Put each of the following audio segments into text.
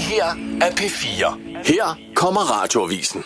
her er P4. Her kommer Radioavisen.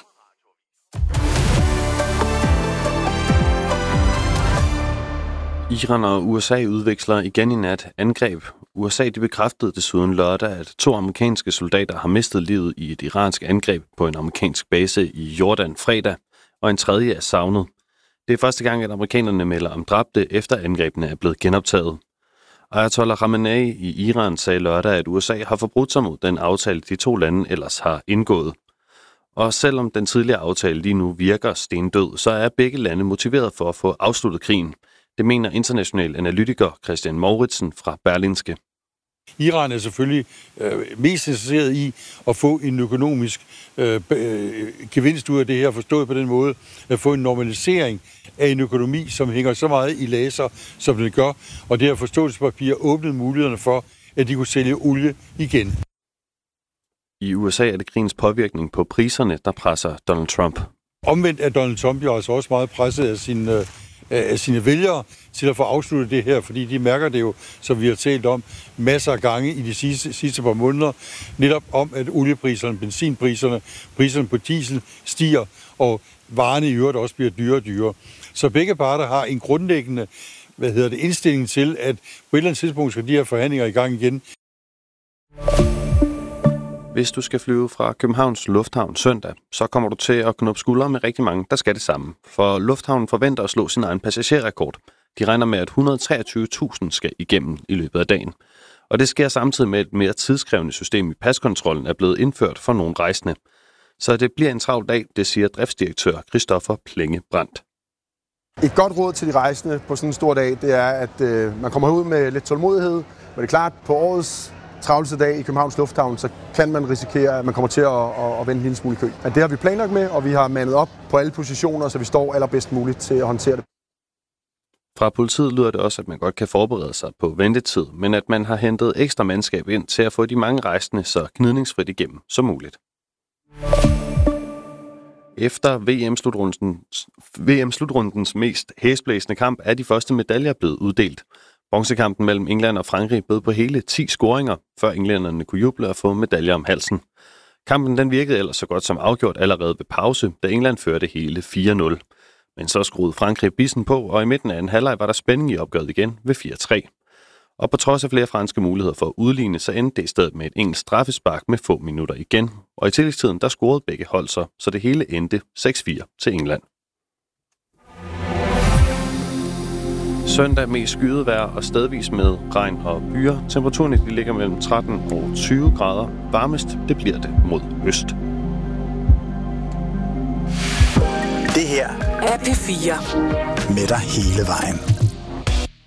Iran og USA udveksler igen i nat angreb. USA bekræftede desuden lørdag, at 2 amerikanske soldater har mistet livet i et iransk angreb på en amerikansk base i Jordan fredag, og en tredje er savnet. Det er første gang, at amerikanerne melder om dræbte, efter angrebene er blevet genoptaget. Ayatollah Khamenei i Iran sagde lørdag, at USA har forbrudt sig mod den aftale, de 2 lande ellers har indgået. Og selvom den tidligere aftale lige nu virker stendød, så er begge lande motiveret for at få afsluttet krigen. Det mener international analytiker Christian Mouritsen fra Berlingske. Iran er selvfølgelig mest interesseret i at få en økonomisk gevinst ud af det her, forstået på den måde, at få en normalisering af en økonomi, som hænger så meget i laser, som den gør, og det her forståelsespapir åbnede mulighederne for, at de kunne sælge olie igen. I USA er det krigens påvirkning på priserne, der presser Donald Trump. Omvendt er Donald Trump jo altså også meget presset af sine vælgere til at få afsluttet det her, fordi de mærker det jo, som vi har talt om, masser af gange i de sidste par måneder, netop om, at oliepriserne, benzinpriserne, priserne på diesel stiger, og varerne i øvrigt også bliver dyrere og dyrere. Så begge parter har en grundlæggende indstilling til, at på et eller andet tidspunkt skal de her forhandlinger i gang igen. Hvis du skal flyve fra Københavns Lufthavn søndag, så kommer du til at knuppe skuldre med rigtig mange, der skal det samme. For Lufthavnen forventer at slå sin egen passagerrekord. De regner med, at 123.000 skal igennem i løbet af dagen. Og det sker samtidig med, et mere tidskrævende system i paskontrollen er blevet indført for nogle rejsende. Så det bliver en travl dag, det siger driftsdirektør Christoffer Plenge Brandt. Et godt råd til de rejsende på sådan en stor dag, det er, at man kommer ud med lidt tålmodighed. Men det er klart, på årets travleste dag i Københavns Lufthavn, så kan man risikere, at man kommer til at vente en lille smule i kø. Men det har vi planlagt med, og vi har mandet op på alle positioner, så vi står allerbedst muligt til at håndtere det. Fra politiet lyder det også, at man godt kan forberede sig på ventetid, men at man har hentet ekstra mandskab ind til at få de mange rejsende så gnidningsfrit igennem som muligt. Efter VM-slutrundens mest hæsblæsende kamp er de første medaljer blevet uddelt. Bronzekampen mellem England og Frankrig bød på hele 10 scoringer, før englænderne kunne juble og få medaljer om halsen. Kampen den virkede ellers så godt som afgjort allerede ved pause, da England førte hele 4-0. Men så skruede Frankrig bissen på, og i midten af en halvleg var der spænding i opgøret igen ved 4-3. Og på trods af flere franske muligheder for at udligne, så endte det i stedet med et engelsk straffespark med få minutter igen. Og i tillægstiden der scorede begge hold så det hele endte 6-4 til England. Søndag med skyet vejr og stedvis med regn og byer. Temperaturen ligger mellem 13 og 20 grader. Varmest det bliver det mod øst. Det her er P4. Med dig hele vejen.